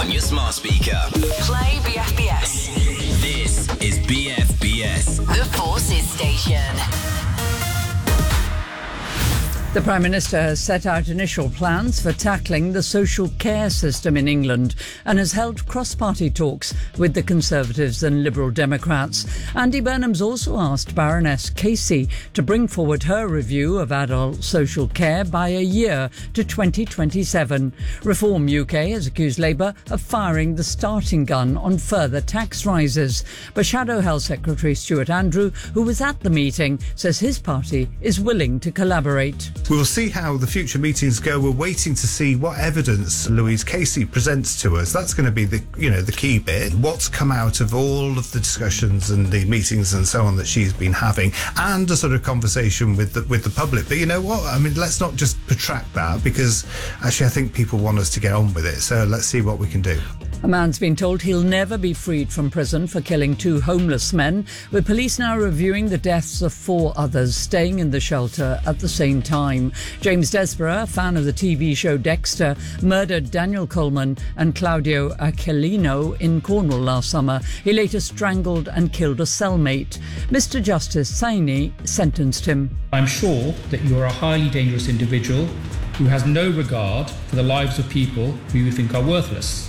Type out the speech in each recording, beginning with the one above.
on your smart speaker. Play BFBS. This is BFBS. The Forces Station. The Prime Minister has set out initial plans for tackling the social care system in England and has held cross-party talks with the Conservatives and Liberal Democrats. Andy Burnham's also asked Baroness Casey to bring forward her review of adult social care by a year to 2027. Reform UK has accused Labour of firing the starting gun on further tax rises. But Shadow Health Secretary Stuart Andrew, who was at the meeting, says his party is willing to collaborate. We'll see how the future meetings go. We're waiting to see what evidence Louise Casey presents to us. That's going to be the key bit. What's come out of all of the discussions and the meetings and so on that she's been having, and a sort of conversation with the public. But you know what? I mean, let's not just protract that, because actually I think people want us to get on with it. So let's see what we can do. A man's been told he'll never be freed from prison for killing 2 homeless men, with police now reviewing the deaths of 4 others staying in the shelter at the same time. James Desborough, a fan of the TV show Dexter, murdered Daniel Coleman and Claudio Aquilino in Cornwall last summer. He later strangled and killed a cellmate. Mr Justice Saini sentenced him. I'm sure that you are a highly dangerous individual who has no regard for the lives of people who you think are worthless.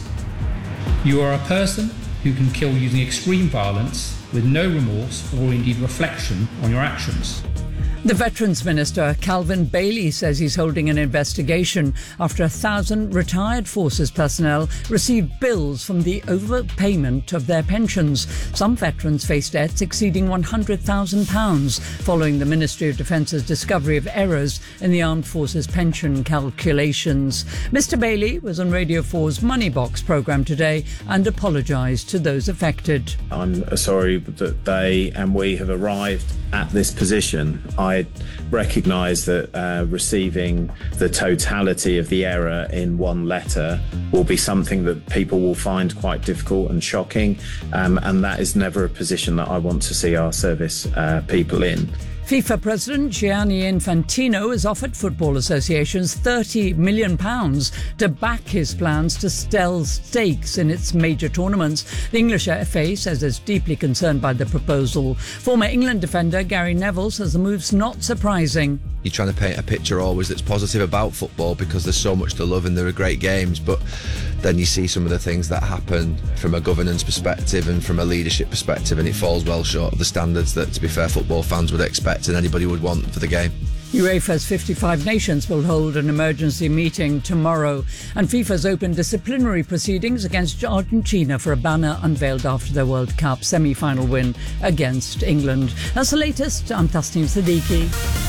You are a person who can kill using extreme violence with no remorse or indeed reflection on your actions. The Veterans Minister, Calvin Bailey, says he's holding an investigation after 1,000 retired forces personnel received bills from the overpayment of their pensions. Some veterans face debts exceeding £100,000 following the Ministry of Defence's discovery of errors in the Armed Forces pension calculations. Mr Bailey was on Radio 4's Money Box programme today and apologised to those affected. I'm sorry that they and we have arrived at this position. I recognise that receiving the totality of the error in one letter will be something that people will find quite difficult and shocking, and that is never a position that I want to see our service people in. FIFA President Gianni Infantino has offered football associations £30 million to back his plans to sell stakes in its major tournaments. The English FA says it's deeply concerned by the proposal. Former England defender Gary Neville says the move's not surprising. You're trying to paint a picture always that's positive about football because there's so much to love and there are great games, but then you see some of the things that happen from a governance perspective and from a leadership perspective, and it falls well short of the standards that, to be fair, football fans would expect and anybody would want for the game. UEFA's 55 nations will hold an emergency meeting tomorrow, and FIFA's opened disciplinary proceedings against Argentina for a banner unveiled after their World Cup semi-final win against England. That's the latest. I'm Tasneem Siddiqui.